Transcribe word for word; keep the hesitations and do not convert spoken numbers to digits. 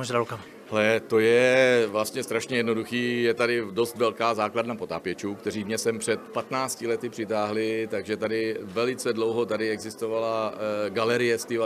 těma žralokama? Hle, to je vlastně strašně jednoduchý, je tady dost velká základna potápěčů, kteří mě sem před patnácti lety přitáhli, takže tady velice dlouho tady existovala galerie Steva